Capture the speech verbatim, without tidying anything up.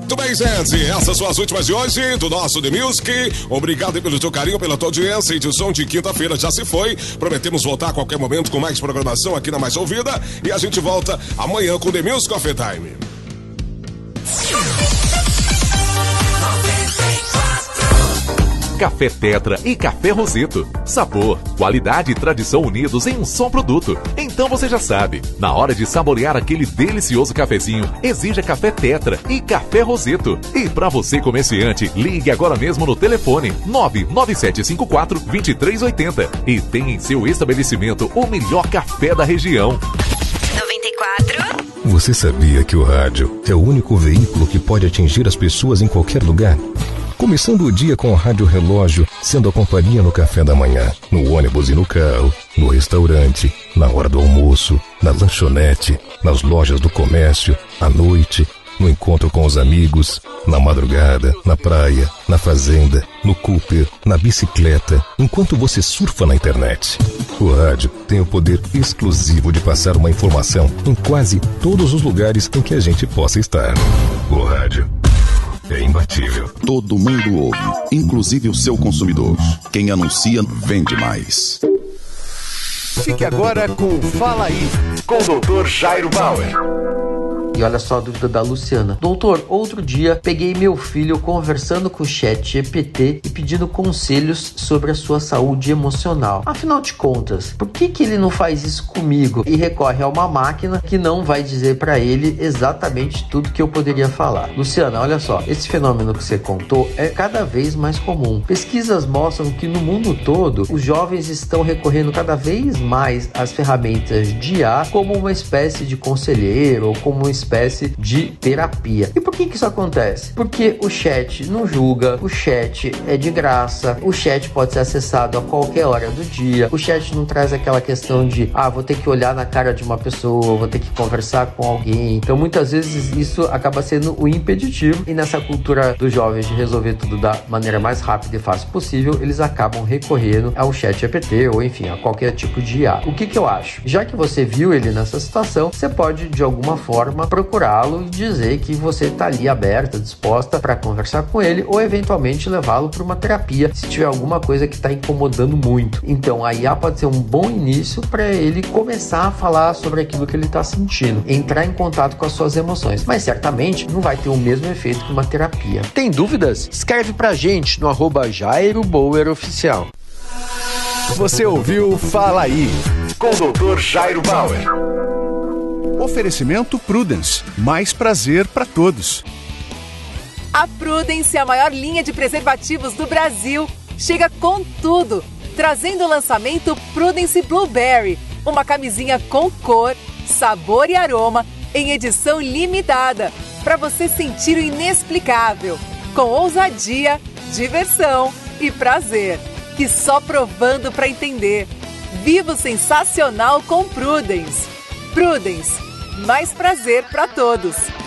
Muito bem, gente. Essas são as últimas de hoje do nosso The Music. Obrigado pelo teu carinho, pela tua audiência. Edição de quinta-feira já se foi. Prometemos voltar a qualquer momento com mais programação aqui na Mais Ouvida. E a gente volta amanhã com The Music Coffee Time. Café Tetra e Café Roseto. Sabor, qualidade e tradição unidos em um só produto. Então você já sabe, na hora de saborear aquele delicioso cafezinho, exija Café Tetra e Café Roseto. E para você comerciante, ligue agora mesmo no telefone nove nove sete cinco quatro, dois três oito zero e tenha em seu estabelecimento o melhor café da região. noventa e quatro. Você sabia que o rádio é o único veículo que pode atingir as pessoas em qualquer lugar? Começando o dia com o rádio relógio, sendo a companhia no café da manhã, no ônibus e no carro, no restaurante, na hora do almoço, na lanchonete, nas lojas do comércio, à noite, no encontro com os amigos, na madrugada, na praia, na fazenda, no Cooper, na bicicleta, enquanto você surfa na internet. O rádio tem o poder exclusivo de passar uma informação em quase todos os lugares em que a gente possa estar. O rádio é imbatível. Todo mundo ouve, inclusive o seu consumidor. Quem anuncia, vende mais. Fique agora com Fala Aí, com o doutor Jairo Bauer. E olha só a dúvida da Luciana. Doutor, outro dia peguei meu filho conversando com o chat G P T e pedindo conselhos sobre a sua saúde emocional. Afinal de contas, por que que ele não faz isso comigo e recorre a uma máquina que não vai dizer para ele exatamente tudo que eu poderia falar? Luciana, olha só, esse fenômeno que você contou é cada vez mais comum. Pesquisas mostram que no mundo todo, os jovens estão recorrendo cada vez mais às ferramentas de I A como uma espécie de conselheiro ou como uma espécie de terapia. E por que que isso acontece? Porque o chat não julga, o chat é de graça, o chat pode ser acessado a qualquer hora do dia, o chat não traz aquela questão de, ah, vou ter que olhar na cara de uma pessoa, vou ter que conversar com alguém. Então muitas vezes isso acaba sendo o impeditivo, e nessa cultura dos jovens de resolver tudo da maneira mais rápida e fácil possível, eles acabam recorrendo ao chat G P T ou enfim, a qualquer tipo de I A. O que que eu acho? Já que você viu ele nessa situação, você pode de alguma forma procurá-lo e dizer que você está ali aberta, disposta para conversar com ele, ou eventualmente levá-lo para uma terapia se tiver alguma coisa que está incomodando muito. Então a I A pode ser um bom início para ele começar a falar sobre aquilo que ele está sentindo, entrar em contato com as suas emoções, mas certamente não vai ter o mesmo efeito que uma terapia. Tem dúvidas? Escreve pra gente no arroba Jairo Bauer Oficial. Você ouviu Fala Aí, com o doutor Jairo Bauer. Oferecimento Prudence, mais prazer para todos. A Prudence, a maior linha de preservativos do Brasil, chega com tudo, trazendo o lançamento Prudence Blueberry, uma camisinha com cor, sabor e aroma em edição limitada, para você sentir o inexplicável, com ousadia, diversão e prazer, que só provando para entender. Viva o sensacional com Prudence. Prudence, mais prazer para todos.